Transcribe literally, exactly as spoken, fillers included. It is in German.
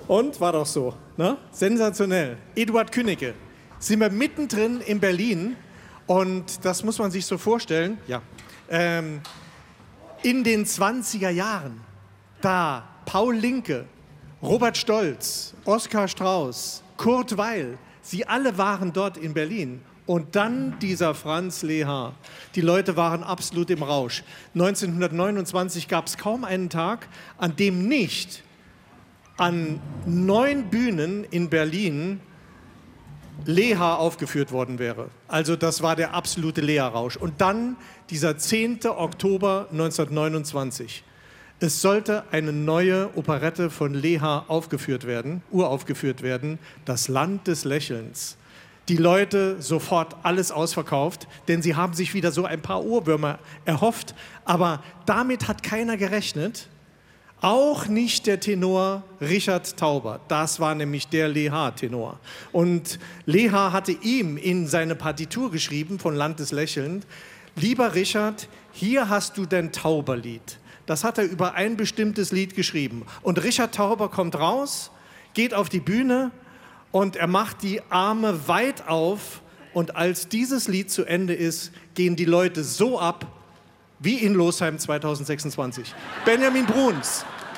Und war doch so, ne? Sensationell. Eduard Künnecke. Sind wir mittendrin in Berlin und das muss man sich so vorstellen. Ja. Ähm, in den zwanziger Jahren, da Paul Linke, Robert Stolz, Oskar Strauß, Kurt Weil, sie alle waren dort in Berlin. Und dann dieser Franz Lehár. Die Leute waren absolut im Rausch. neunzehnhundertneunundzwanzig gab es kaum einen Tag, an dem nicht an neun Bühnen in Berlin Lehár aufgeführt worden wäre. Also das war der absolute Lehár-Rausch. Und dann dieser zehnte Oktober neunzehnhundertneunundzwanzig. Es sollte eine neue Operette von Lehár aufgeführt werden, uraufgeführt werden, Das Land des Lächelns. Die Leute sofort alles ausverkauft, denn sie haben sich wieder so ein paar Ohrwürmer erhofft. Aber damit hat keiner gerechnet. Auch nicht der Tenor Richard Tauber. Das war nämlich der Lehár-Tenor. Und Lehár hatte ihm in seine Partitur geschrieben von Land des Lächelns: Lieber Richard, hier hast du dein Tauberlied. Das hat er über ein bestimmtes Lied geschrieben. Und Richard Tauber kommt raus, geht auf die Bühne und er macht die Arme weit auf. Und als dieses Lied zu Ende ist, gehen die Leute so ab wie in Losheim zweitausendsechsundzwanzig. Benjamin Bruns.